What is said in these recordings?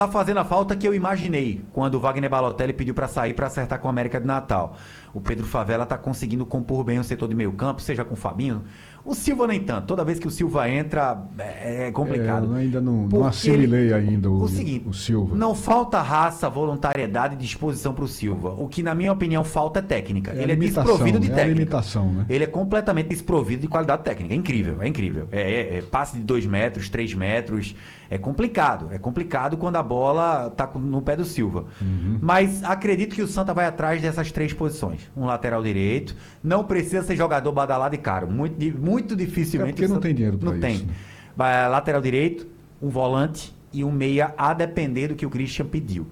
Tá fazendo a falta que eu imaginei quando o Wagner Balotelli pediu para sair para acertar com a América de Natal. O Pedro Favela tá conseguindo compor bem o setor de meio campo, seja com o Fabinho. O Silva nem tanto. Toda vez que o Silva entra, é complicado. Eu ainda não assimilei ainda o seguinte, o Silva. não falta raça, voluntariedade e disposição para o Silva. O que, na minha opinião, falta é técnica. Ele é desprovido de técnica. É a limitação, né? Ele é completamente desprovido de qualidade técnica. É incrível, é incrível. Passe de 2 metros, 3 metros. É complicado. É complicado quando a bola tá no pé do Silva. Mas acredito que o Santa vai atrás dessas 3 posições. Um lateral direito. Não precisa ser jogador badalado e caro. Muito dificilmente. Porque não tem dinheiro para isso. Não tem. Vai, lateral direito, um volante e um meia, a depender do que o Christian pediu.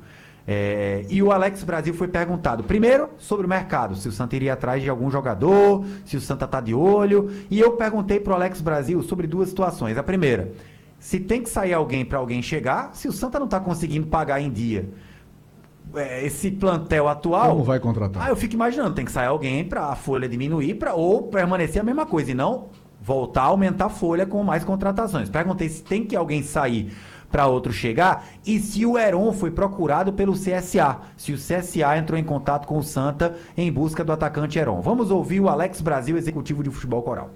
E o Alex Brasil foi perguntado, primeiro, sobre o mercado, se o Santa iria atrás de algum jogador, se o Santa tá de olho. E eu perguntei pro Alex Brasil sobre 2 situações. A primeira, se tem que sair alguém para alguém chegar, se o Santa não tá conseguindo pagar em dia esse plantel atual... Como vai contratar? Eu fico imaginando, tem que sair alguém para a folha diminuir ou permanecer a mesma coisa, e não voltar a aumentar a folha com mais contratações. Perguntei se tem que alguém sair para outro chegar e se o Heron foi procurado pelo CSA, se o CSA entrou em contato com o Santa em busca do atacante Heron. Vamos ouvir o Alex Brasil, executivo de futebol coral.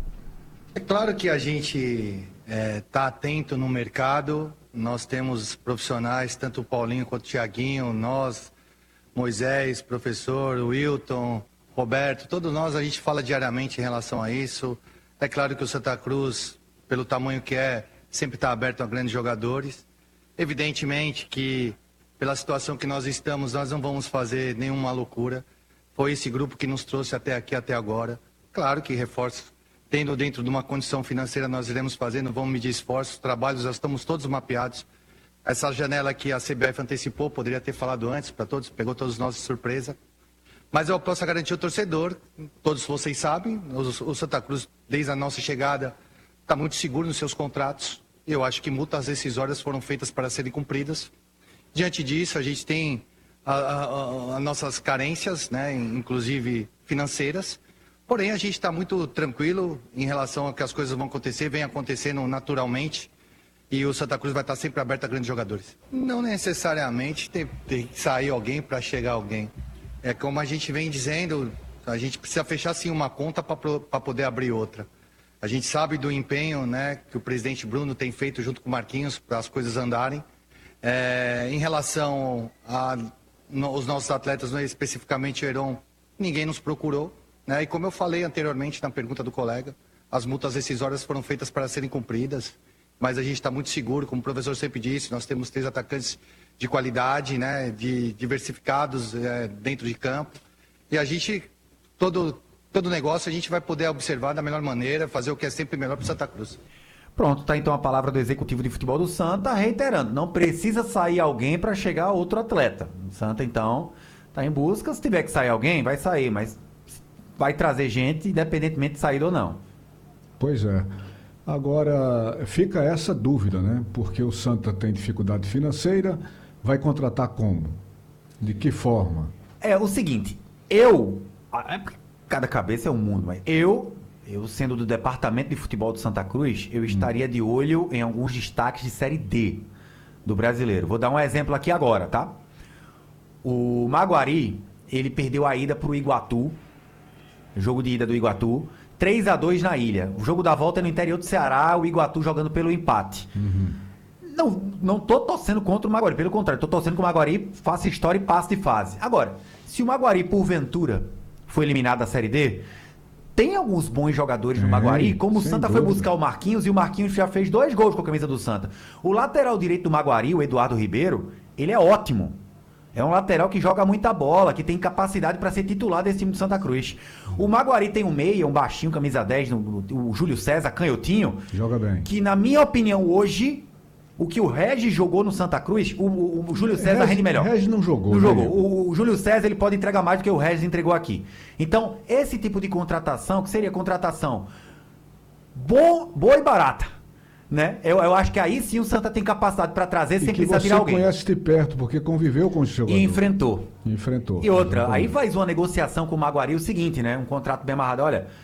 É claro que a gente está atento no mercado. Nós temos profissionais, tanto o Paulinho quanto o Thiaguinho, nós, Moisés, professor, Wilton, Roberto, todos nós, a gente fala diariamente em relação a isso. É claro que o Santa Cruz, pelo tamanho que sempre está aberto a grandes jogadores. Evidentemente que, pela situação que nós estamos, nós não vamos fazer nenhuma loucura. Foi esse grupo que nos trouxe até aqui, até agora. Claro que reforço. Tendo dentro de uma condição financeira, nós iremos fazer, não vamos medir esforços, trabalhos, já estamos todos mapeados. Essa janela que a CBF antecipou, poderia ter falado antes para todos, pegou todos nós de surpresa. Mas eu posso garantir ao torcedor, todos vocês sabem, o Santa Cruz, desde a nossa chegada, está muito seguro nos seus contratos. Eu acho que multas rescisórias foram feitas para serem cumpridas. Diante disso, a gente tem as nossas carências, né, inclusive financeiras. Porém, a gente está muito tranquilo em relação a que as coisas vão acontecer, vem acontecendo naturalmente, e o Santa Cruz vai estar sempre aberto a grandes jogadores. Não necessariamente tem que sair alguém para chegar alguém. É como a gente vem dizendo, a gente precisa fechar sim uma conta para poder abrir outra. A gente sabe do empenho, né, que o presidente Bruno tem feito junto com o Marquinhos para as coisas andarem. Em relação aos nossos atletas, especificamente o Heron, ninguém nos procurou. E como eu falei anteriormente na pergunta do colega, as multas rescisórias foram feitas para serem cumpridas, mas a gente está muito seguro, como o professor sempre disse, nós temos 3 atacantes de qualidade, né, diversificados dentro de campo, e a gente, todo negócio a gente vai poder observar da melhor maneira, fazer o que é sempre melhor para o Santa Cruz. Pronto, tá então a palavra do executivo de futebol do Santa, reiterando, não precisa sair alguém para chegar outro atleta. O Santa, então, tá em busca, se tiver que sair alguém, vai sair, mas vai trazer gente, independentemente de sair ou não. Pois é. Agora, fica essa dúvida, né? Porque o Santa tem dificuldade financeira, vai contratar como? De que forma? O seguinte, cada cabeça é um mundo, mas eu sendo do departamento de futebol do Santa Cruz, eu estaria de olho em alguns destaques de Série D do brasileiro. Vou dar um exemplo aqui agora, tá? O Maguari, ele perdeu a ida pro Iguatu, jogo de ida do Iguatu, 3-2 na ilha. O jogo da volta é no interior do Ceará, o Iguatu jogando pelo empate. Não tô torcendo contra o Maguari, pelo contrário, tô torcendo que o Maguari faça história e passe de fase. Agora, se o Maguari, porventura, foi eliminado da Série D, tem alguns bons jogadores no Maguari, como o Santa foi buscar o Marquinhos, e o Marquinhos já fez 2 gols com a camisa do Santa. O lateral direito do Maguari, o Eduardo Ribeiro, ele é ótimo. É um lateral que joga muita bola, que tem capacidade para ser titular desse time do Santa Cruz. O Maguari tem um meia, um baixinho, camisa 10, o Júlio César, canhotinho. Joga bem. Que, na minha opinião, hoje, o que o Regis jogou no Santa Cruz, o Júlio César rende melhor. O Regis não jogou. Não né? jogou. O Júlio César, ele pode entregar mais do que o Regis entregou aqui. Então, esse tipo de contratação, que seria contratação boa e barata, né? Eu acho que aí sim o Santa tem capacidade para trazer sem precisar tirar alguém. Você conhece de perto, porque conviveu com esse jogador. E enfrentou. Enfrentou. E outra, exatamente. aí faz uma negociação com o Maguari o seguinte, né? Um contrato bem amarrado. Olha,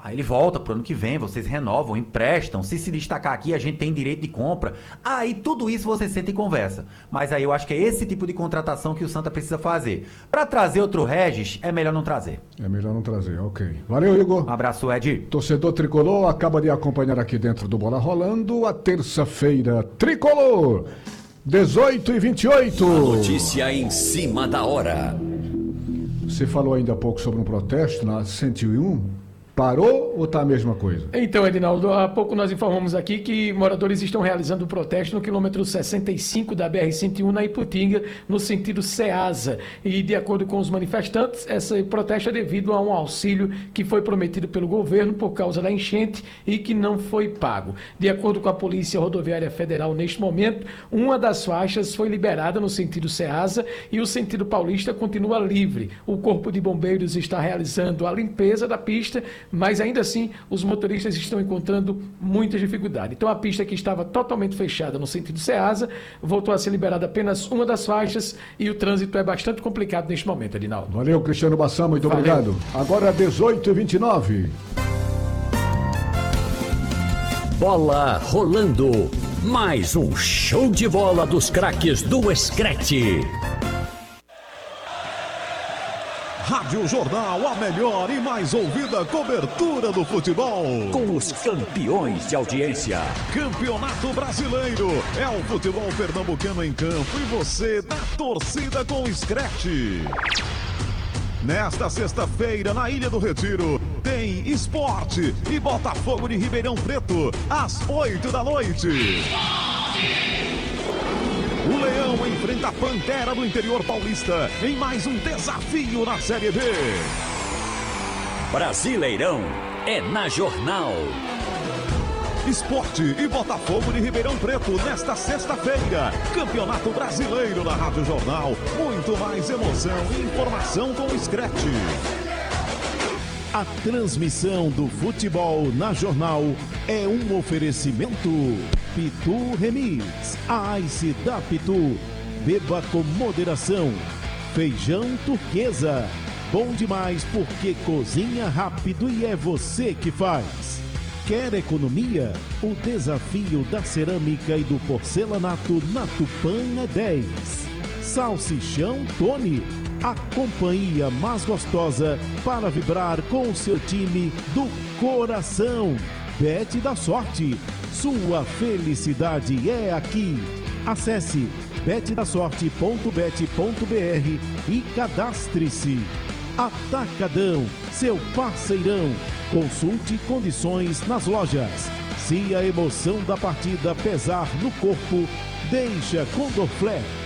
Aí ele volta pro ano que vem, vocês renovam, emprestam. Se destacar aqui, a gente tem direito de compra. Aí tudo isso você senta e conversa. Mas aí eu acho que é esse tipo de contratação que o Santa precisa fazer. Para trazer outro Regis, é melhor não trazer. É melhor não trazer, ok. Valeu, Igor. Um abraço, Ed. Torcedor Tricolor acaba de acompanhar aqui dentro do Bola Rolando a terça-feira Tricolor, 18h28. A notícia em cima da hora. Você falou ainda há pouco sobre um protesto na 101. Parou ou está a mesma coisa? Então, Edinaldo, há pouco nós informamos aqui que moradores estão realizando o protesto no quilômetro 65 da BR-101 na Iputinga, no sentido Ceasa. E, de acordo com os manifestantes, esse protesto é devido a um auxílio que foi prometido pelo governo por causa da enchente e que não foi pago. De acordo com a Polícia Rodoviária Federal, neste momento, uma das faixas foi liberada no sentido Ceasa e o sentido paulista continua livre. O Corpo de Bombeiros está realizando a limpeza da pista, mas ainda assim os motoristas estão encontrando muita dificuldade. Então a pista que estava totalmente fechada no sentido Ceasa voltou a ser liberada apenas uma das faixas e o trânsito é bastante complicado neste momento, Edinaldo. Valeu, Cristiano Bassam, muito obrigado. Agora 18h29. Bola rolando. Mais um show de bola dos craques do Screte. Rádio Jornal, a melhor e mais ouvida cobertura do futebol. Com os campeões de audiência. Campeonato Brasileiro. É o futebol pernambucano em campo e você na torcida com o Screte. Nesta sexta-feira, na Ilha do Retiro, tem Esporte e Botafogo de Ribeirão Preto, às 20h. O Leão enfrenta a Pantera do interior paulista em mais um desafio na Série B. Brasileirão é na Jornal. Esporte e Botafogo de Ribeirão Preto nesta sexta-feira. Campeonato Brasileiro na Rádio Jornal. Muito mais emoção e informação com o Screte. A transmissão do futebol na Jornal é um oferecimento Pitu Remis, a Ice da Pitu. Beba com moderação. Feijão Turquesa. Bom demais porque cozinha rápido e é você que faz. Quer economia? O desafio da cerâmica e do porcelanato na Tupã é 10. Salsichão Tony. A companhia mais gostosa para vibrar com o seu time do coração. Bet da Sorte. Sua felicidade é aqui. Acesse betdasorte.bet.br e cadastre-se. Atacadão, seu parceirão. Consulte condições nas lojas. Se a emoção da partida pesar no corpo, deixa com Dorflex.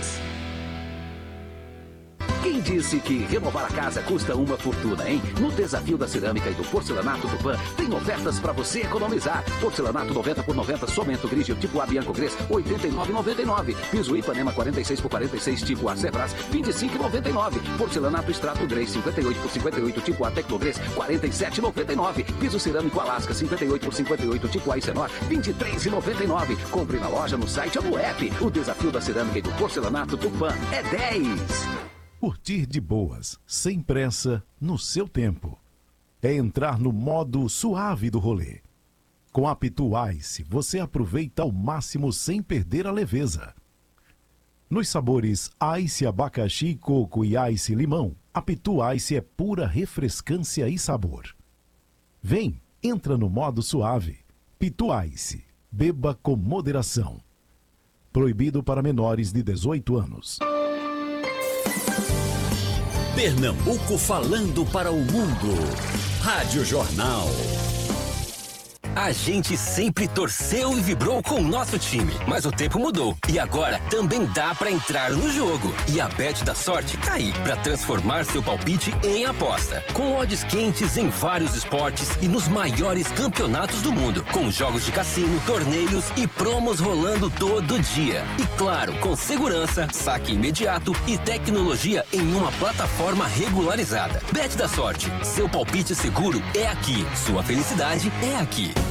Quem disse que renovar a casa custa uma fortuna, hein? No desafio da cerâmica e do porcelanato Tupã, tem ofertas para você economizar. Porcelanato 90 por 90, somente Grigio tipo A Bianco Gres, R$ 89,99. Piso Ipanema 46 por 46, tipo A Sebras, R$ 25,99. Porcelanato Extrato Gres 58 por 58, tipo A Tecnogres, R$ 47,99. Piso cerâmico Alaska 58 por 58, tipo A Icenor, R$ 23,99. Compre na loja, no site ou no app. O desafio da cerâmica e do porcelanato Tupã é 10. Curtir de boas, sem pressa, no seu tempo. É entrar no modo suave do rolê. Com a Pitu Ice, você aproveita ao máximo sem perder a leveza. Nos sabores Ice Abacaxi, Coco e Ice Limão, a Pitu Ice é pura refrescância e sabor. Vem, entra no modo suave. Pitu Ice, beba com moderação. Proibido para menores de 18 anos. Pernambuco falando para o mundo. Rádio Jornal. A gente sempre torceu e vibrou com o nosso time, mas o tempo mudou e agora também dá pra entrar no jogo. E a Bet da Sorte tá aí pra transformar seu palpite em aposta. Com odds quentes em vários esportes e nos maiores campeonatos do mundo, com jogos de cassino, torneios e promos rolando todo dia. E claro, com segurança, saque imediato e tecnologia em uma plataforma regularizada. Bet da Sorte, seu palpite seguro é aqui, sua felicidade é aqui.